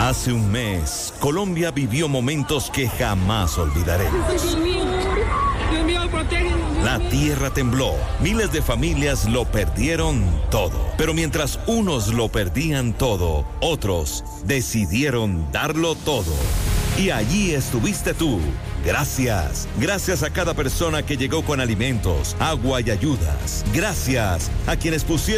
Hace un mes, Colombia vivió momentos que jamás olvidaremos. Dios mío, protégenos. La tierra tembló, miles de familias lo perdieron todo. Pero mientras unos lo perdían todo, otros decidieron darlo todo. Y allí estuviste tú. Gracias. Gracias a cada persona que llegó con alimentos, agua y ayudas. Gracias a quienes pusieron